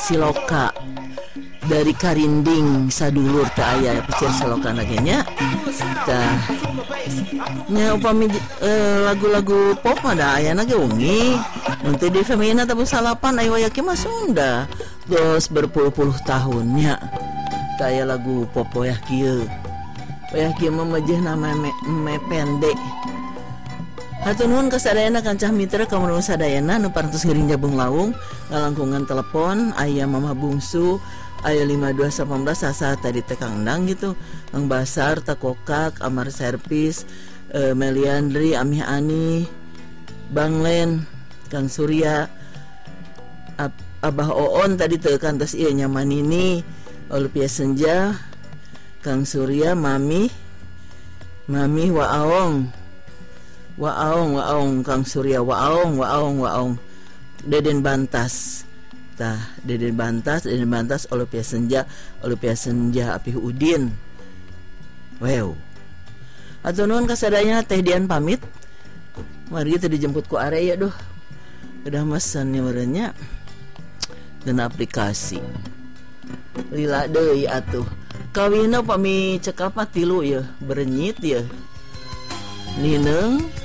Siloka dari Karinding sadulur teh aya picir Siloka nagenya tah nya upami lagu-lagu pop mah da aya ge ungi nanti di Femina tabu salapan aya waya kieu mah Sunda geus berpuluh-puluh tahunnya tah aya lagu pop wayah kieu mah majehna me pendek. Hatur nuhun kasadayana kancah mitra kamu sadayana nu parantos geuring jabung laung ngalangkungan telepon aya Mama Bungsu aya 5219 asa tadi teh Kang Endang gitu Kang Basar Takokak Amar Servis Meliandri Amih Ani Bang Len Kang Surya Abah Oon tadi teh kantos ieu nyaman ini Olivia Senja Kang Surya Mami Waong Kang Surya Waong Deden Bantas tah Deden Bantas Olivia Senja Apih Udin wow atuh nuhun kasadayana Teh Dian pamit mari teh dijemput ku area duh udah mesen nya merenya dan aplikasi lila deui atuh kawina pami cekap mah 3 ya berenyit ya Nineng